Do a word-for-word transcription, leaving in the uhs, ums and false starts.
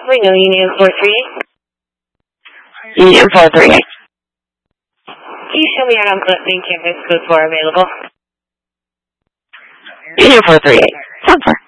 We know Union four three eight. Union four three eight. Can you show me out on main campus code four available? Union four three eight. Sound four.